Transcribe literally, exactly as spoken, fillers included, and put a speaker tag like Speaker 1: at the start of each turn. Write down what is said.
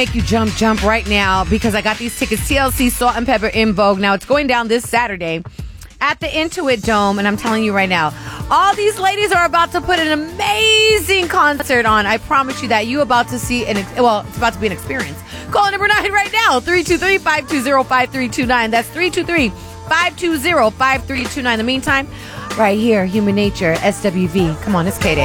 Speaker 1: Make you jump, jump right now because I got these tickets. T L C Salt and Pepper in Vogue. Now it's going down this Saturday at the Intuit Dome, and I'm telling you right now, all these ladies are about to put an amazing concert on. I promise you that. You about to see an ex- well, it's about to be an experience. Call number nine right now, three two three, five two zero, five three two nine. That's three two three, five two zero, five three two nine. In the meantime, right here, Human Nature, S W V. Come on, it's K-Day.